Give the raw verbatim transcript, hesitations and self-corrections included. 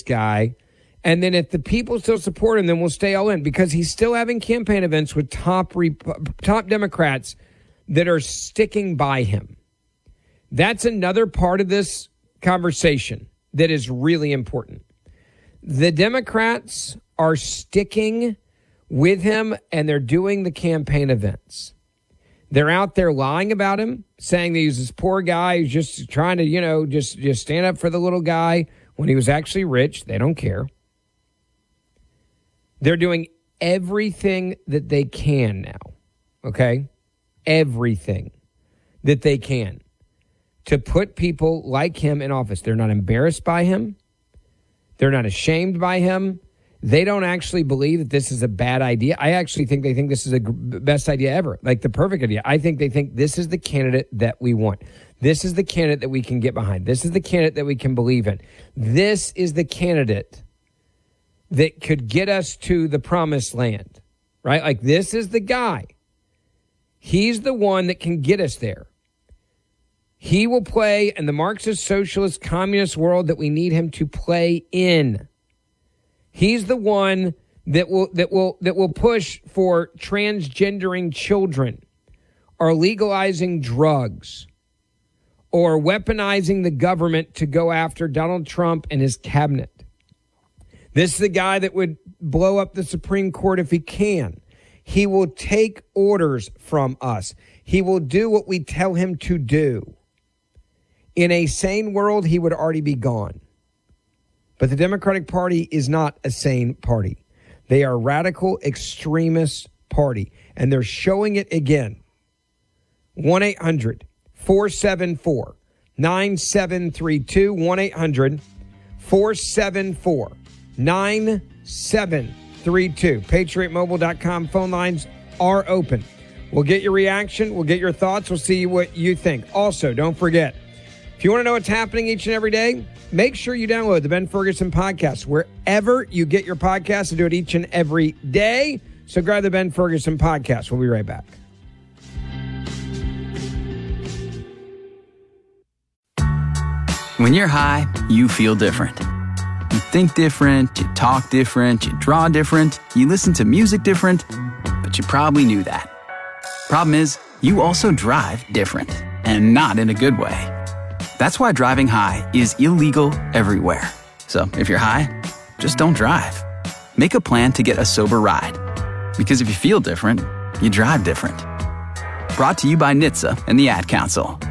guy. And then if the people still support him, then we'll stay all in, because he's still having campaign events with top Rep- top Democrats that are sticking by him. That's another part of this conversation that is really important. The Democrats are sticking with him, and they're doing the campaign events. They're out there lying about him, saying that he's this poor guy who's just trying to, you know, just, just stand up for the little guy when he was actually rich. They don't care. They're doing everything that they can now, okay? Everything that they can to put people like him in office. They're not embarrassed by him. They're not ashamed by him. They don't actually believe that this is a bad idea. I actually think they think this is the best idea ever, like the perfect idea. I think they think this is the candidate that we want. This is the candidate that we can get behind. This is the candidate that we can believe in. This is the candidate that could get us to the promised land, right? Like, this is the guy. He's the one that can get us there. He will play in the Marxist, socialist, communist world that we need him to play in. He's the one that will that will that will push for transgendering children, or legalizing drugs, or weaponizing the government to go after Donald Trump and his cabinet. This is the guy that would blow up the Supreme Court if he can. He will take orders from us. He will do what we tell him to do. In a sane world, he would already be gone. But the Democratic Party is not a sane party. They are a radical extremist party, and they're showing it again. one eight hundred four seven four nine seven three two, one eight hundred four seven four nine seven three two. patriot mobile dot com phone lines are open. We'll get your reaction. We'll get your thoughts. We'll see what you think. Also, don't forget, if you want to know what's happening each and every day, make sure you download the Ben Ferguson podcast wherever you get your podcasts. I do it each and every day. So grab the Ben Ferguson podcast. We'll be right back. When you're high, you feel different. You think different, you talk different, you draw different, you listen to music different, but you probably knew that. Problem is, you also drive different, and not in a good way. That's why driving high is illegal everywhere. So if you're high, just don't drive. Make a plan to get a sober ride. Because if you feel different, you drive different. Brought to you by N H T S A and the Ad Council.